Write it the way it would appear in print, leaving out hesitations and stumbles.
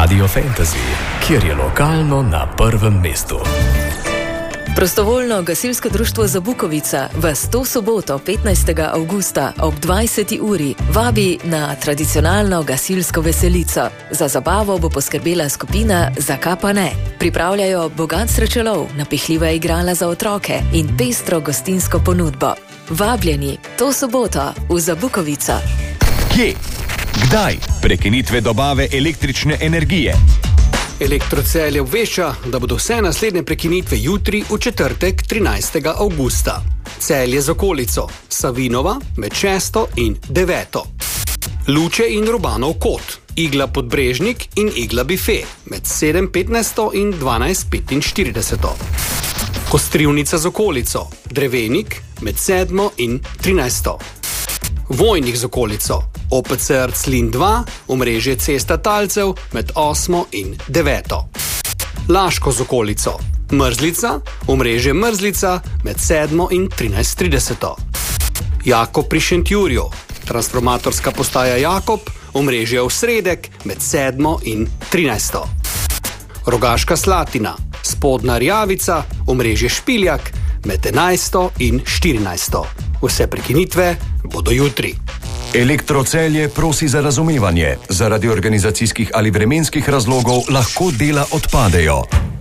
Radio Fantasy, kjer je lokalno na prvem mestu. Prostovoljno gasilsko društvo Zabukovica vas to soboto, 15. avgusta ob 20. uri vabi na tradicionalno gasilsko veselico. Za zabavo bo poskrbela skupina Zakaj pa ne. Pripravljajo bogat srečelov, napihljiva igrala za otroke in pestro gostinsko ponudbo. Vabljeni to soboto v Zabukovico. Kje? Kdaj? Prekinitve dobave električne energije. Elektrocelje obvešča, da bodo vse naslednje prekinitve jutri v četrtek 13. avgusta. Celje z okolico, Savinova med 6. in 9. Luče in Rubanov kot, Igla Podbrežnik in Igla Bife med 7.15 in 12.45. Kostrivnica z okolico, Drevenik med 7. in 13. Vojnik z okolico, OPC Rclin 2, omrežje Cesta Talcev med 8. in 9. Laško z okolico, Mrzlica, omrežje Mrzlica med 7. in 13.30. Jakob pri Šentjurju, transformatorska postaja Jakob, omrežje Osredek med 7. in 13. Rogaška Slatina, Spodnja Rjavica, omrežje Špiljak med 11. in 14. Vse prekinitve bodo jutri. Elektrocelje prosi za razumevanje. Zaradi organizacijskih ali vremenskih razlogov lahko dela odpadejo.